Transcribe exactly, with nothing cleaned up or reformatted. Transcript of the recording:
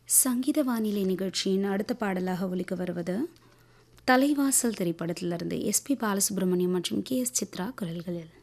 சங்கீத வானிலை நிகழ்ச்சியின் அடுத்த பாடலாக ஒலிக்க வருவது தலைவாசல் திரைப்படத்திலிருந்து எஸ்பி பாலசுப்ரமணியம் மற்றும் கே எஸ் சித்ரா குரல்களில்.